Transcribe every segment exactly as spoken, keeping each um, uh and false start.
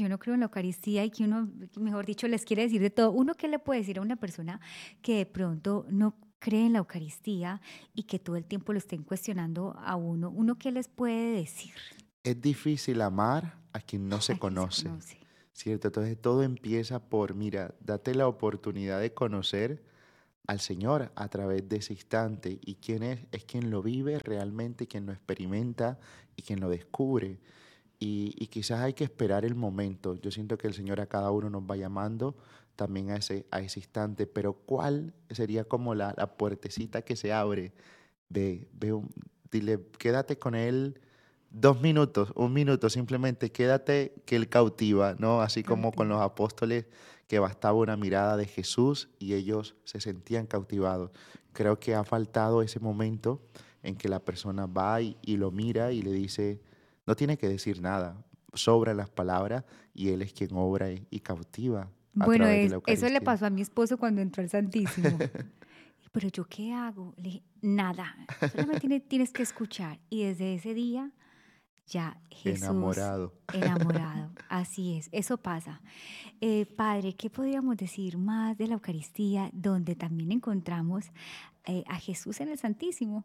yo no creo en la Eucaristía y que uno, mejor dicho, les quiere decir de todo. ¿Uno qué le puede decir a una persona que de pronto no cree en la Eucaristía y que todo el tiempo lo estén cuestionando a uno? ¿Uno qué les puede decir Es difícil amar a quien no se a quien se conoce, conoce? ¿cierto? Entonces todo empieza por, mira, date la oportunidad de conocer al Señor a través de ese instante. ¿Y quién es? Es quien lo vive realmente, quien lo experimenta y quien lo descubre. Y, y quizás hay que esperar el momento. Yo siento que el Señor a cada uno nos va llamando también a ese, a ese instante, pero ¿cuál sería como la, la puertecita que se abre? Ve, ve un- dile, quédate con Él dos minutos, un minuto, simplemente quédate que Él cautiva, ¿no? Así como con Cautiva. los apóstoles que bastaba una mirada de Jesús y ellos se sentían cautivados. Creo que ha faltado ese momento en que la persona va y, y lo mira y le dice, no tiene que decir nada, sobran las palabras y Él es quien obra y, y cautiva a Bueno, través de la es- eso le Eucaristía. pasó a mi esposo cuando entró al Santísimo. Pero yo, ¿qué hago? Le dije, nada, solamente tiene- tienes que escuchar. Y desde ese día, ya Jesús Enamorado. enamorado. Así es, eso pasa. Eh, padre, ¿qué podríamos decir más de la Eucaristía, donde también encontramos eh, a Jesús en el Santísimo?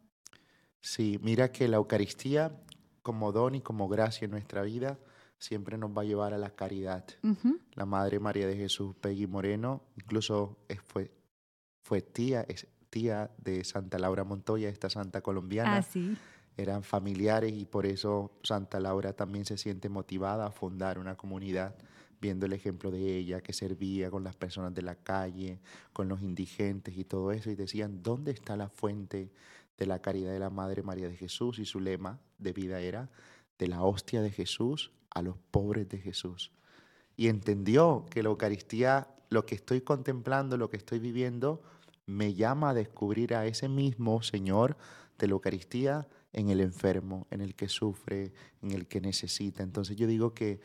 Sí, mira que la Eucaristía como don y como gracia en nuestra vida siempre nos va a llevar a la caridad. Ujú. La Madre María de Jesús, Peggy Moreno, incluso es- fue, fue tía, es tía de Santa Laura Montoya, esta santa colombiana. Así. Eran familiares y por eso Santa Laura también se siente motivada a fundar una comunidad, viendo el ejemplo de ella que servía con las personas de la calle, con los indigentes y todo eso, y decían, ¿dónde está la fuente de la caridad de la Madre María de Jesús? Y su lema de vida era, de la hostia de Jesús a los pobres de Jesús. Y entendió que la Eucaristía, lo que estoy contemplando, lo que estoy viviendo, me llama a descubrir a ese mismo Señor de la Eucaristía en el enfermo, en el que sufre, en el que necesita. Entonces yo digo que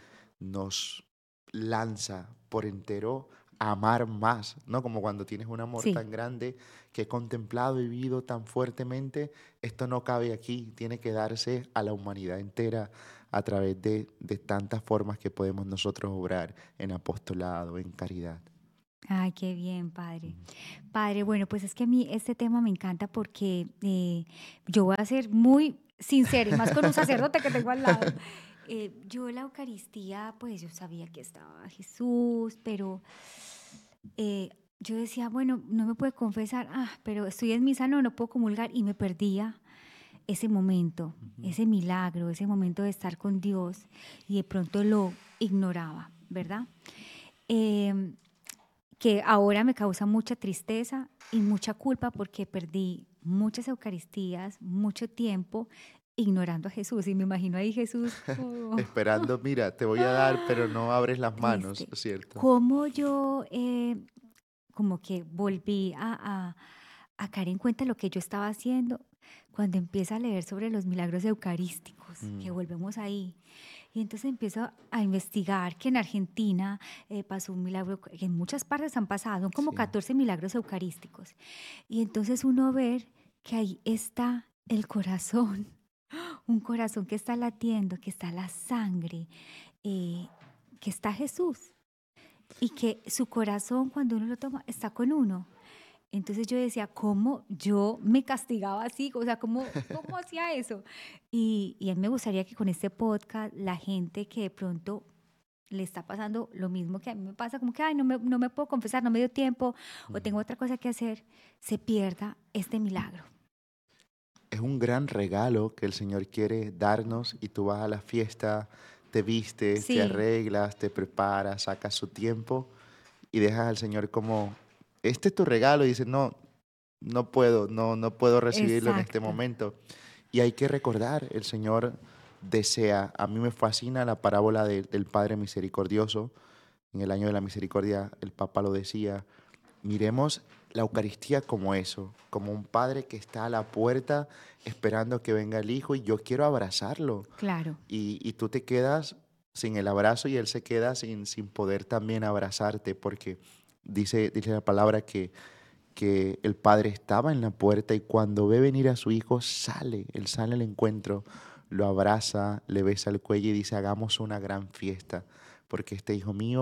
nos lanza por entero a amar más, ¿no? Como cuando tienes un amor Sí. tan grande que he contemplado y vivido tan fuertemente, esto no cabe aquí, tiene que darse a la humanidad entera a través de, de tantas formas que podemos nosotros obrar en apostolado, en caridad. Ay, qué bien, padre. Ujú. Padre, bueno, pues es que a mí este tema me encanta porque eh, yo voy a ser muy sincera y más con un sacerdote que tengo al lado. Eh, yo la Eucaristía, pues yo sabía que estaba Jesús, pero eh, yo decía, bueno, no me puede confesar, ah, pero estoy en misa, no, no puedo comulgar y me perdía ese momento, Ujú. ese milagro, ese momento de estar con Dios y de pronto lo ignoraba, ¿verdad? Em, que ahora me causa mucha tristeza y mucha culpa porque perdí muchas Eucaristías, mucho tiempo ignorando a Jesús. Y me imagino ahí Jesús, oh, Esperando, mira, te voy a dar, pero no abres las manos, triste. ¿cierto? ¿Cómo yo eh, como que volví a, a, a caer en cuenta lo que yo estaba haciendo cuando empiezo a leer sobre los milagros eucarísticos, que Mm, volvemos ahí? Y entonces empiezo a investigar que en Argentina eh, pasó un milagro, que en muchas partes han pasado, son como sí. catorce milagros eucarísticos. Y entonces uno ver que ahí está el corazón, un corazón que está latiendo, que está la sangre, eh, que está Jesús y que su corazón cuando uno lo toma está con uno. Entonces yo decía, ¿cómo yo me castigaba así? O sea, ¿cómo, cómo hacía eso? Y, y a mí me gustaría que con este podcast la gente que de pronto le está pasando lo mismo que a mí me pasa, como que, ay, no me, no me puedo confesar, no me dio tiempo o tengo Mm. otra cosa que hacer, se pierda este milagro. Es un gran regalo que el Señor quiere darnos y tú vas a la fiesta, te vistes, te Sí, arreglas, te preparas, sacas su tiempo y dejas al Señor como, este es tu regalo y dices, no, no puedo, no, no puedo recibirlo en este exacto. momento. Y hay que recordar, el Señor desea, a mí me fascina la parábola de- del Padre Misericordioso, en el año de la misericordia el Papa lo decía, miremos la Eucaristía como eso, como un padre que está a la puerta esperando que venga el hijo y yo quiero abrazarlo. Claro, Y, y tú te quedas sin el abrazo y él se queda sin, sin poder también abrazarte porque dice, dice la palabra que, que el padre estaba en la puerta y cuando ve venir a su hijo sale, él sale al encuentro, lo abraza, le besa el cuello y dice hagamos una gran fiesta porque este hijo mío